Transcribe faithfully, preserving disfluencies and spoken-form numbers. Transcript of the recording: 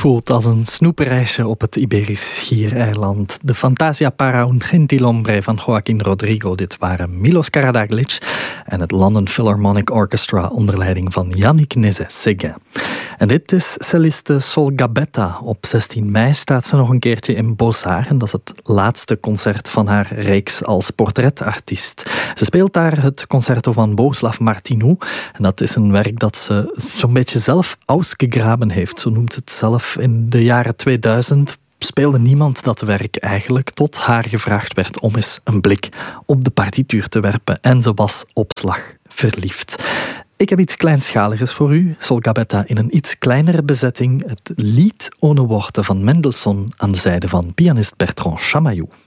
voelt als een snoepreisje op het Iberisch schiereiland. De Fantasia para un gentilhombre van Joaquín Rodrigo. Dit waren Milos Karadzic en het London Philharmonic Orchestra onder leiding van Yannick Nézet-Séguin. En dit is celliste Sol Gabetta. Op zestien mei staat ze nog een keertje in Beaux-Arts. En dat is het laatste concert van haar reeks als portretartiest. Ze speelt daar het concerto van Bohuslav Martinů. En dat is een werk dat ze zo'n beetje zelf ausgegraben heeft. Zo noemt het zelf. In de jaren tweeduizend speelde niemand dat werk eigenlijk, tot haar gevraagd werd om eens een blik op de partituur te werpen. En ze was op slag verliefd. Ik heb iets kleinschaligers voor u. Sol Gabetta in een iets kleinere bezetting. Het lied Ohne Worte van Mendelssohn aan de zijde van pianist Bertrand Chamayou.